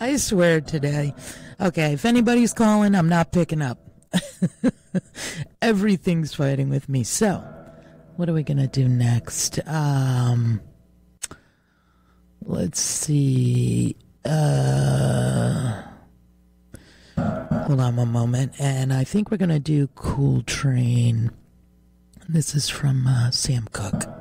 I swear today. Okay, if anybody's calling, I'm not picking up. Everything's fighting with me. So, what are we going to do next? Let's see. Hold on one moment. And I think we're going to do Cool Train. This is from Sam Cooke.